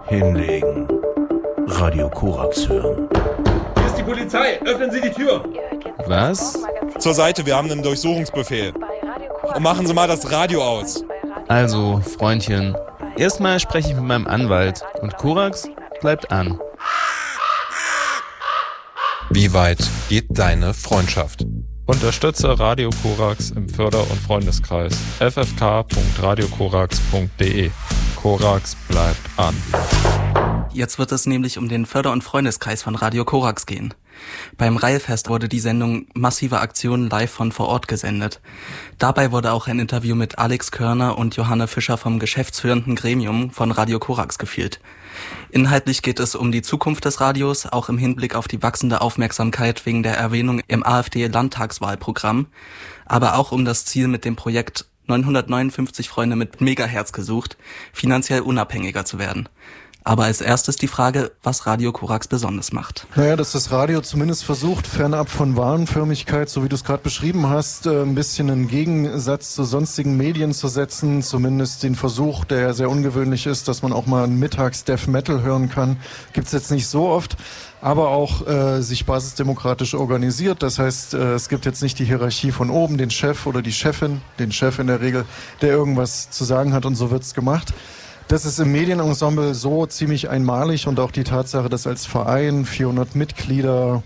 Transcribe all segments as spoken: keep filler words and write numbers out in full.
Hinlegen. Radio Korax hören. Hier ist die Polizei. Öffnen Sie die Tür. Was? Zur Seite, wir haben einen Durchsuchungsbefehl. Und machen Sie mal das Radio aus. Also, Freundchen, erstmal spreche ich mit meinem Anwalt und Korax bleibt an. Wie weit geht deine Freundschaft? Unterstütze Radio Korax im Förder- und Freundeskreis. f f k punkt radio korax punkt d e. Korax bleibt an. Jetzt wird es nämlich um den Förder- und Freundeskreis von Radio Korax gehen. Beim Reihfest wurde die Sendung Massive Aktionen live von vor Ort gesendet. Dabei wurde auch ein Interview mit Alex Körner und Johanne Fischer vom geschäftsführenden Gremium von Radio Korax geführt. Inhaltlich geht es um die Zukunft des Radios, auch im Hinblick auf die wachsende Aufmerksamkeit wegen der Erwähnung im AfD-Landtagswahlprogramm, aber auch um das Ziel mit dem Projekt neunhundertneunundfünfzig Freunde mit Megahertz gesucht, finanziell unabhängiger zu werden. Aber als erstes die Frage, was Radio Korax besonders macht. Naja, dass das Radio zumindest versucht, fernab von Warenförmigkeit, so wie du es gerade beschrieben hast, ein bisschen einen Gegensatz zu sonstigen Medien zu setzen. Zumindest den Versuch, der ja sehr ungewöhnlich ist, dass man auch mal einen Mittags-Death Metal hören kann. Gibt's jetzt nicht so oft. Aber auch äh, sich basisdemokratisch organisiert. Das heißt, äh, es gibt jetzt nicht die Hierarchie von oben, den Chef oder die Chefin, den Chef in der Regel, der irgendwas zu sagen hat und so wird's gemacht. Das ist im Medienensemble so ziemlich einmalig und auch die Tatsache, dass als Verein vierhundert Mitglieder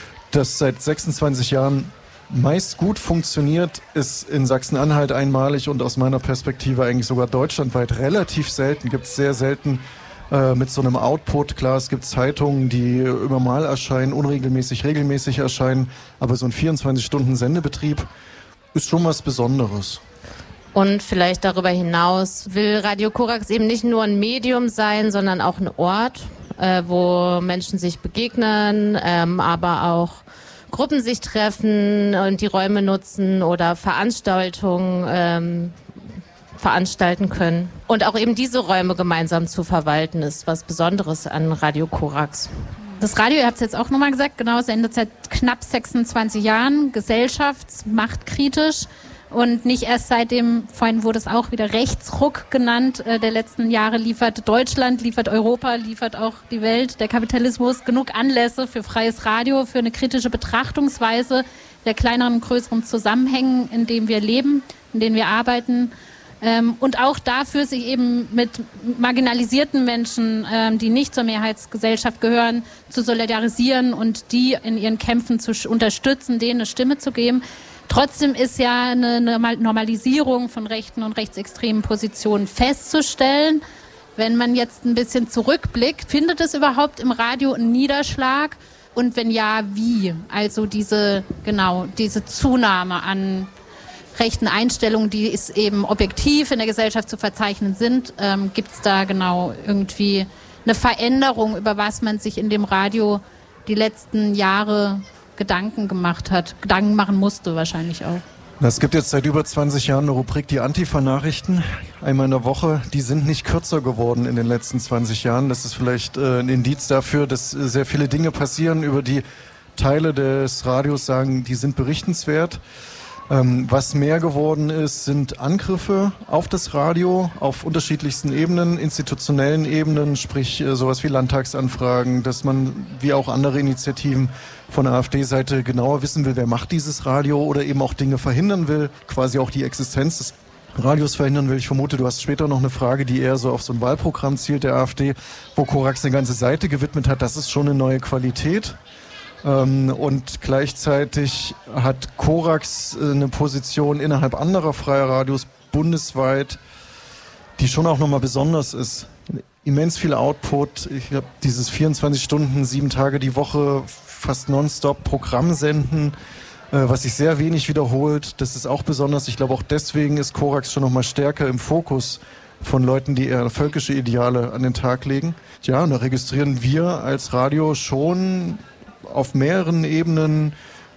das seit sechsundzwanzig Jahren meist gut funktioniert, ist in Sachsen-Anhalt einmalig und aus meiner Perspektive eigentlich sogar deutschlandweit relativ selten. Gibt es sehr selten äh, mit so einem Output. Klar, es gibt Zeitungen, die immer mal erscheinen, unregelmäßig, regelmäßig erscheinen, aber so ein vierundzwanzig-Stunden-Sendebetrieb ist schon was Besonderes. Und vielleicht darüber hinaus will Radio Korax eben nicht nur ein Medium sein, sondern auch ein Ort, äh, wo Menschen sich begegnen, ähm, aber auch Gruppen sich treffen und die Räume nutzen oder Veranstaltungen ähm, veranstalten können. Und auch eben diese Räume gemeinsam zu verwalten, ist was Besonderes an Radio Korax. Das Radio, ihr habt es jetzt auch nochmal gesagt, genau, sendet seit knapp sechsundzwanzig Jahren, gesellschaftsmachtkritisch. Und nicht erst seitdem, vorhin wurde es auch wieder Rechtsruck genannt, äh, der letzten Jahre liefert Deutschland, liefert Europa, liefert auch die Welt, der Kapitalismus genug Anlässe für freies Radio, für eine kritische Betrachtungsweise der kleineren und größeren Zusammenhänge, in denen wir leben, in denen wir arbeiten. Ähm, und auch dafür, sich eben mit marginalisierten Menschen, ähm, die nicht zur Mehrheitsgesellschaft gehören, zu solidarisieren und die in ihren Kämpfen zu unterstützen, denen eine Stimme zu geben. Trotzdem ist ja eine Normalisierung von rechten und rechtsextremen Positionen festzustellen. Wenn man jetzt ein bisschen zurückblickt, findet es überhaupt im Radio einen Niederschlag? Und wenn ja, wie? Also diese, genau, diese Zunahme an rechten Einstellungen, die es eben objektiv in der Gesellschaft zu verzeichnen sind, ähm, gibt es da genau irgendwie eine Veränderung, über was man sich in dem Radio die letzten Jahre Gedanken gemacht hat, Gedanken machen musste wahrscheinlich auch. Es gibt jetzt seit über zwanzig Jahren eine Rubrik, die Antifa-Nachrichten, einmal in der Woche. Die sind nicht kürzer geworden in den letzten zwanzig Jahren. Das ist vielleicht äh, ein Indiz dafür, dass äh, sehr viele Dinge passieren, über die Teile des Radios sagen, die sind berichtenswert. Ähm, was mehr geworden ist, sind Angriffe auf das Radio auf unterschiedlichsten Ebenen, institutionellen Ebenen, sprich äh, sowas wie Landtagsanfragen, dass man wie auch andere Initiativen von der AfD-Seite genauer wissen will, wer macht dieses Radio oder eben auch Dinge verhindern will, quasi auch die Existenz des Radios verhindern will. Ich vermute, du hast später noch eine Frage, die eher so auf so ein Wahlprogramm zielt der AfD, wo Korax eine ganze Seite gewidmet hat. Das ist schon eine neue Qualität. Ähm, und gleichzeitig hat Korax eine Position innerhalb anderer freier Radios bundesweit, die schon auch nochmal besonders ist. Immens viel Output. Ich habe dieses vierundzwanzig Stunden, sieben Tage die Woche, fast nonstop Programm senden, äh, was sich sehr wenig wiederholt. Das ist auch besonders. Ich glaube, auch deswegen ist Korax schon nochmal stärker im Fokus von Leuten, die eher völkische Ideale an den Tag legen. Ja, und da registrieren wir als Radio schon auf mehreren Ebenen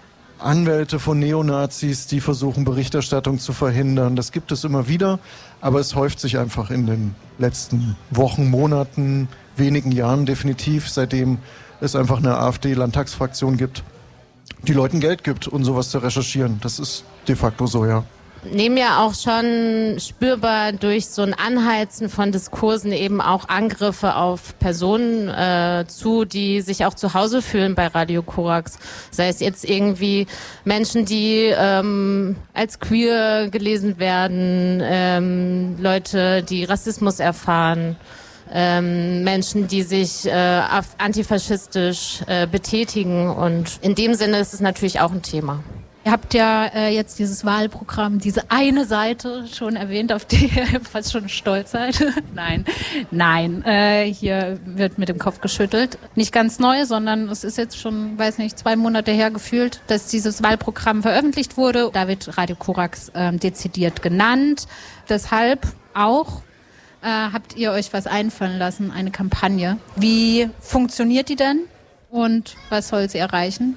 Anwälte von Neonazis, die versuchen, Berichterstattung zu verhindern. Das gibt es immer wieder, aber es häuft sich einfach in den letzten Wochen, Monaten, wenigen Jahren definitiv, seitdem es einfach eine AfD-Landtagsfraktion gibt, die Leuten Geld gibt, um sowas zu recherchieren. Das ist de facto so, ja. nehmen ja auch schon spürbar durch so ein Anheizen von Diskursen eben auch Angriffe auf Personen äh, zu, die sich auch zu Hause fühlen bei Radio Korax. Sei es jetzt irgendwie Menschen, die ähm, als queer gelesen werden, ähm, Leute, die Rassismus erfahren, ähm, Menschen, die sich äh, antifaschistisch äh, betätigen. Und in dem Sinne ist es natürlich auch ein Thema. Ihr habt ja äh, jetzt dieses Wahlprogramm, diese eine Seite schon erwähnt, auf die ihr fast schon stolz seid. Nein, nein, äh, hier wird mit dem Kopf geschüttelt. Nicht ganz neu, sondern es ist jetzt schon, weiß nicht, zwei Monate her gefühlt, dass dieses Wahlprogramm veröffentlicht wurde. Da wird Radio Korax äh, dezidiert genannt. Deshalb auch äh, habt ihr euch was einfallen lassen, eine Kampagne. Wie funktioniert die denn und was soll sie erreichen?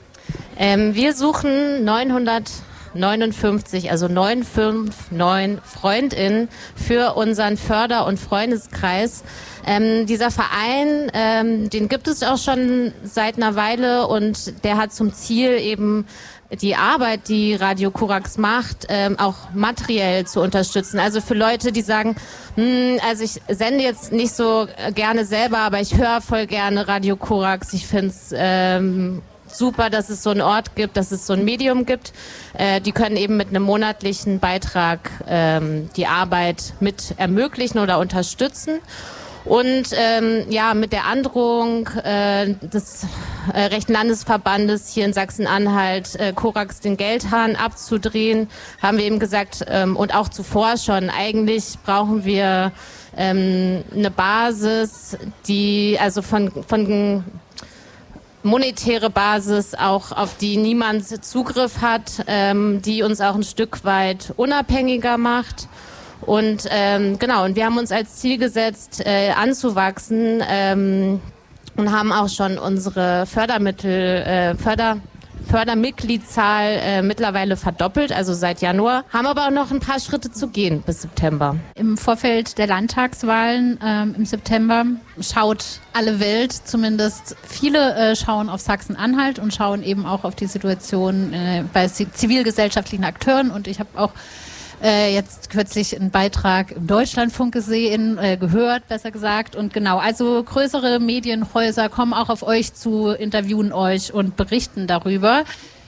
Ähm, wir suchen neunhundertneunundfünfzig, also neun fünf neun FreundInnen für unseren Förder- und Freundeskreis. Ähm, dieser Verein, ähm, den gibt es auch schon seit einer Weile und der hat zum Ziel eben die Arbeit, die Radio Korax macht, ähm, auch materiell zu unterstützen. Also für Leute, die sagen, hm, also ich sende jetzt nicht so gerne selber, aber ich höre voll gerne Radio Korax. Ich finde es ähm, super, dass es so einen Ort gibt, dass es so ein Medium gibt. Äh, die können eben mit einem monatlichen Beitrag ähm, die Arbeit mit ermöglichen oder unterstützen. Und ähm, ja, mit der Androhung äh, des äh, rechten Landesverbandes hier in Sachsen-Anhalt, äh, Korax den Geldhahn abzudrehen, haben wir eben gesagt, ähm, und auch zuvor schon, eigentlich brauchen wir ähm, eine Basis, die also von von monetäre Basis, auch auf die niemand Zugriff hat, ähm, die uns auch ein Stück weit unabhängiger macht. Und ähm, genau, und wir haben uns als Ziel gesetzt, äh, anzuwachsen ähm, und haben auch schon unsere Fördermittel, äh, Förder Fördermitgliedzahl äh, mittlerweile verdoppelt, also seit Januar, haben aber auch noch ein paar Schritte zu gehen bis September. Im Vorfeld der Landtagswahlen ähm, im September schaut alle Welt, zumindest viele äh, schauen auf Sachsen-Anhalt und schauen eben auch auf die Situation äh, bei zivilgesellschaftlichen Akteuren. Und ich habe auch Äh, jetzt kürzlich einen Beitrag im Deutschlandfunk gesehen, äh, gehört, besser gesagt. Und genau, also größere Medienhäuser kommen auch auf euch zu, interviewen euch und berichten darüber.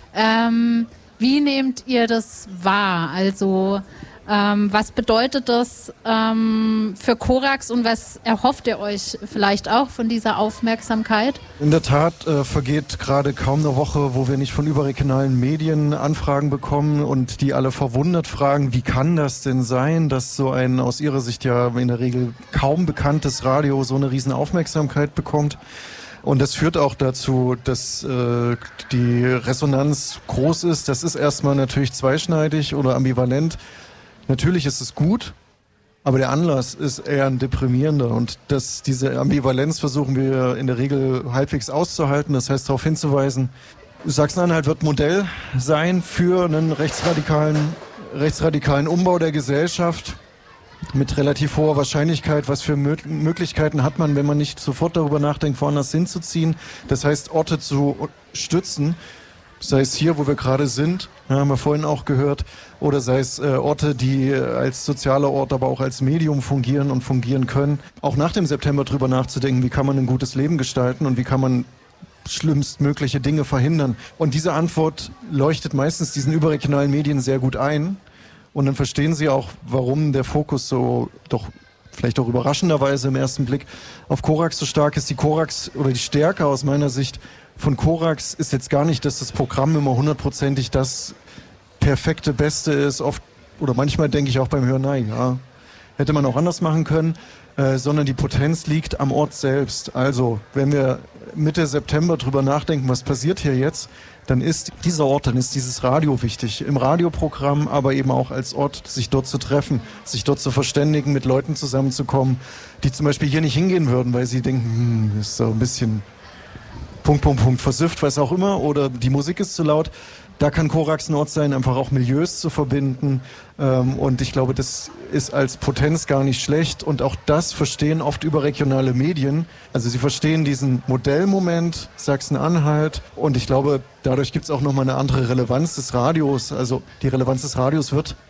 Ähm, wie nehmt ihr das wahr? Also ähm, was bedeutet das ähm, für Korax und was erhofft ihr euch vielleicht auch von dieser Aufmerksamkeit? In der Tat äh, vergeht gerade kaum eine Woche, wo wir nicht von überregionalen Medien Anfragen bekommen und die alle verwundert fragen, wie kann das denn sein, dass so ein aus ihrer Sicht ja in der Regel kaum bekanntes Radio so eine riesen Aufmerksamkeit bekommt. Und das führt auch dazu, dass äh, die Resonanz groß ist. Das ist erstmal natürlich zweischneidig oder ambivalent. Natürlich ist es gut, aber der Anlass ist eher ein deprimierender und das, diese Ambivalenz versuchen wir in der Regel halbwegs auszuhalten. Das heißt, darauf hinzuweisen, Sachsen-Anhalt wird Modell sein für einen rechtsradikalen, rechtsradikalen Umbau der Gesellschaft mit relativ hoher Wahrscheinlichkeit. Was für Mö- Möglichkeiten hat man, wenn man nicht sofort darüber nachdenkt, woanders hinzuziehen? Das heißt, Orte zu stützen, sei es hier, wo wir gerade sind, ja, haben wir vorhin auch gehört, oder sei es äh, Orte, die als sozialer Ort, aber auch als Medium fungieren und fungieren können. Auch nach dem September drüber nachzudenken, wie kann man ein gutes Leben gestalten und wie kann man schlimmstmögliche Dinge verhindern. Und diese Antwort leuchtet meistens diesen überregionalen Medien sehr gut ein. Und dann verstehen sie auch, warum der Fokus so doch vielleicht auch überraschenderweise im ersten Blick auf Korax so stark ist. Die Korax oder die Stärke aus meiner Sicht von Korax ist jetzt gar nicht, dass das Programm immer hundertprozentig das perfekte Beste ist. Oft oder manchmal denke ich auch beim Hören, nein, ja, hätte man auch anders machen können, äh, sondern die Potenz liegt am Ort selbst. Also, wenn wir Mitte September drüber nachdenken, was passiert hier jetzt, dann ist dieser Ort, dann ist dieses Radio wichtig. Im Radioprogramm, aber eben auch als Ort, sich dort zu treffen, sich dort zu verständigen, mit Leuten zusammenzukommen, die zum Beispiel hier nicht hingehen würden, weil sie denken, hm, ist so ein bisschen Punkt, Punkt, Punkt, versifft, was auch immer, oder die Musik ist zu laut. Da kann Korax ein Ort sein, einfach auch Milieus zu verbinden. Ähm, und ich glaube, das ist als Potenz gar nicht schlecht. Und auch das verstehen oft überregionale Medien. Also sie verstehen diesen Modellmoment Sachsen-Anhalt. Und ich glaube, dadurch gibt es auch nochmal eine andere Relevanz des Radios. Also die Relevanz des Radios wird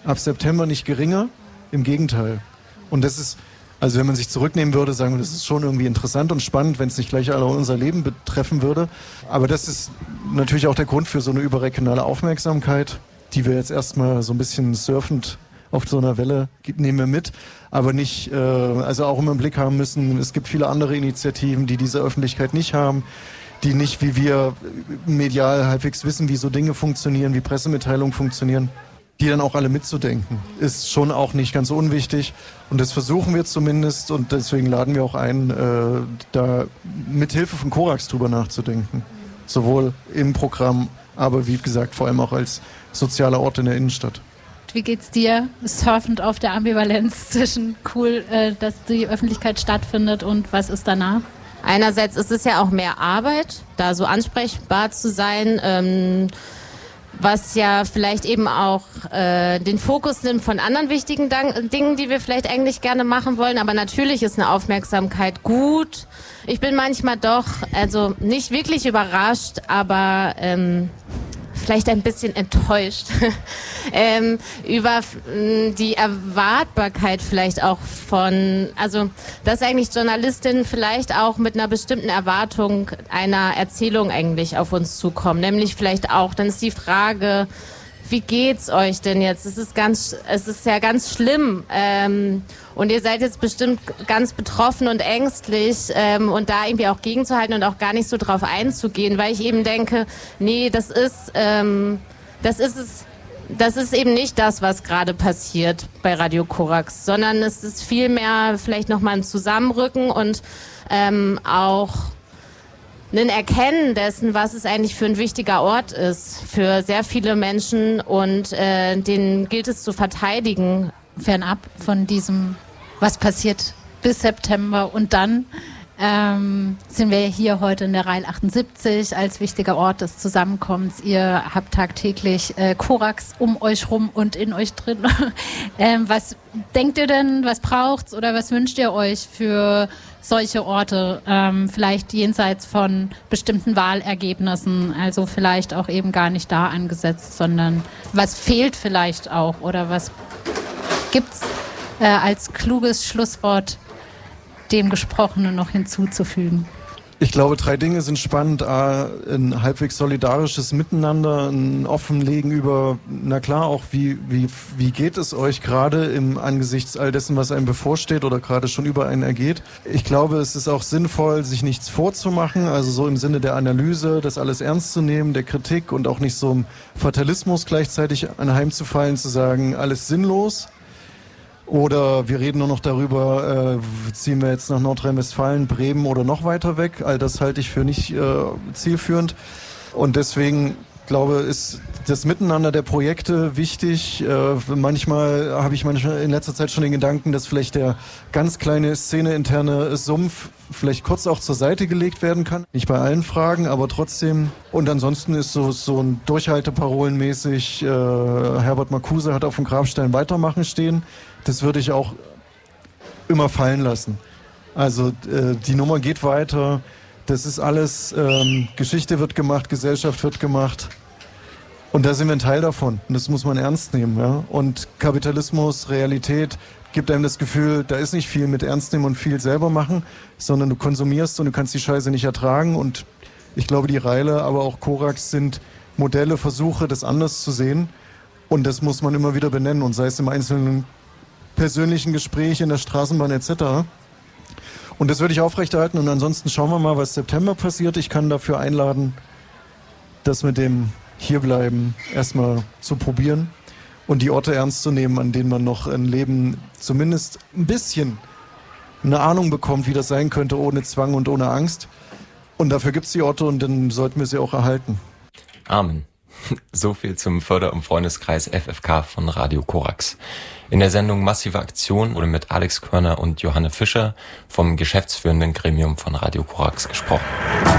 ab September nicht geringer, im Gegenteil. Und das ist, also wenn man sich zurücknehmen würde, sagen wir, das ist schon irgendwie interessant und spannend, wenn es nicht gleich alle unser Leben betreffen würde. Aber das ist natürlich auch der Grund für so eine überregionale Aufmerksamkeit, die wir jetzt erstmal so ein bisschen surfend auf so einer Welle nehmen wir mit, aber nicht, äh, also auch immer im Blick haben müssen, es gibt viele andere Initiativen, die diese Öffentlichkeit nicht haben, die nicht wie wir medial halbwegs wissen, wie so Dinge funktionieren, wie Pressemitteilungen funktionieren, die dann auch alle mitzudenken, ist schon auch nicht ganz unwichtig und das versuchen wir zumindest und deswegen laden wir auch ein, äh, da mit Hilfe von Korax drüber nachzudenken, sowohl im Programm, aber wie gesagt vor allem auch als sozialer Ort in der Innenstadt. Wie geht's dir, surfend auf der Ambivalenz zwischen cool, äh, dass die Öffentlichkeit stattfindet und was ist danach? Einerseits ist es ja auch mehr Arbeit, da so ansprechbar zu sein, ähm, was ja vielleicht eben auch äh, den Fokus nimmt von anderen wichtigen Dang- Dingen, die wir vielleicht eigentlich gerne machen wollen. Aber natürlich ist eine Aufmerksamkeit gut. Ich bin manchmal doch, also nicht wirklich überrascht, aber ähm, vielleicht ein bisschen enttäuscht ähm, über äh, die Erwartbarkeit vielleicht auch von, also dass eigentlich Journalistinnen vielleicht auch mit einer bestimmten Erwartung einer Erzählung eigentlich auf uns zukommen, nämlich vielleicht auch, dann ist die Frage, wie geht's euch denn jetzt? Es ist ganz, es ist ja ganz schlimm ähm, und ihr seid jetzt bestimmt ganz betroffen und ängstlich ähm, und da irgendwie auch gegenzuhalten und auch gar nicht so drauf einzugehen, weil ich eben denke, nee, das ist, ähm, das ist es, das ist eben nicht das, was gerade passiert bei Radio Korax, sondern es ist vielmehr vielleicht nochmal ein Zusammenrücken und ähm, auch ein Erkennen dessen, was es eigentlich für ein wichtiger Ort ist für sehr viele Menschen und äh, den gilt es zu verteidigen. Fernab von diesem, was passiert bis September und dann ähm, sind wir hier heute in der Rail achtundsiebzig als wichtiger Ort des Zusammenkommens. Ihr habt tagtäglich äh, Korax um euch rum und in euch drin. ähm, was denkt ihr denn, was braucht's oder was wünscht ihr euch für solche Orte, ähm, vielleicht jenseits von bestimmten Wahlergebnissen, also vielleicht auch eben gar nicht da angesetzt, sondern was fehlt vielleicht auch oder was gibt's äh, als kluges Schlusswort dem Gesprochenen noch hinzuzufügen? Ich glaube, drei Dinge sind spannend. A, ein halbwegs solidarisches Miteinander, ein Offenlegen über, na klar, auch wie, wie, wie geht es euch gerade im angesichts all dessen, was einem bevorsteht oder gerade schon über einen ergeht. Ich glaube, es ist auch sinnvoll, sich nichts vorzumachen, also so im Sinne der Analyse, das alles ernst zu nehmen, der Kritik und auch nicht so im Fatalismus gleichzeitig anheimzufallen, zu sagen, alles sinnlos. Oder wir reden nur noch darüber, äh, ziehen wir jetzt nach Nordrhein-Westfalen, Bremen oder noch weiter weg. All das halte ich für nicht äh, zielführend. Und deswegen, glaube ich, ist das Miteinander der Projekte wichtig. Äh, manchmal habe ich manchmal in letzter Zeit schon den Gedanken, dass vielleicht der ganz kleine Szene-interne Sumpf vielleicht kurz auch zur Seite gelegt werden kann. Nicht bei allen Fragen, aber trotzdem. Und ansonsten ist so, so ein Durchhalteparolenmäßig, äh, Herbert Marcuse hat auf dem Grabstein Weitermachen stehen. Das würde ich auch immer fallen lassen. Also äh, die Nummer geht weiter. Das ist alles, ähm, Geschichte wird gemacht, Gesellschaft wird gemacht. Und da sind wir ein Teil davon. Und das muss man ernst nehmen. Ja? Und Kapitalismus, Realität gibt einem das Gefühl, da ist nicht viel mit ernst nehmen und viel selber machen, sondern du konsumierst und du kannst die Scheiße nicht ertragen. Und ich glaube, die Reile, aber auch Korax sind Modelle, Versuche, das anders zu sehen. Und das muss man immer wieder benennen. Und sei es im einzelnen persönlichen Gespräch in der Straßenbahn et cetera. Und das würde ich aufrechterhalten und ansonsten schauen wir mal, was September passiert. Ich kann dafür einladen, das mit dem Hierbleiben erstmal zu probieren und die Orte ernst zu nehmen, an denen man noch ein Leben zumindest ein bisschen eine Ahnung bekommt, wie das sein könnte, ohne Zwang und ohne Angst. Und dafür gibt es die Orte und dann sollten wir sie auch erhalten. Amen. So viel zum Förder- und Freundeskreis F F K von Radio Korax. In der Sendung Massive Aktion wurde mit Alex Körner und Johanne Fischer vom geschäftsführenden Gremium von Radio Korax gesprochen.